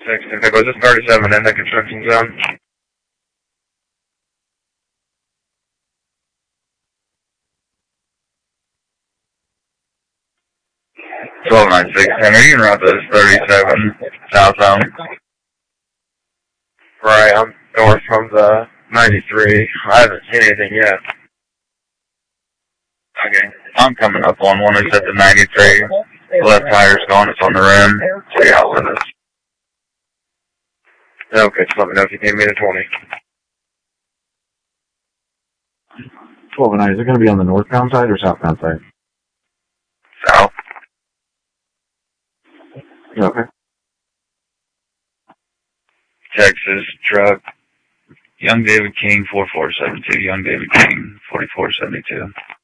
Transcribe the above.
16. Was this 37 in the construction zone? 1296. Are you en route to this 37 southbound? Right, I'm north from the 93. I haven't seen anything yet. Okay. I'm coming up on one that's at the 93. The left tire's gone, it's on the rim. So yeah, with us. Okay, just let me know if you need me to 20. 12 and 9, is it going to be on the northbound side or southbound side? South. Okay. Texas truck. Young David King, 4472. Young David King, 4472.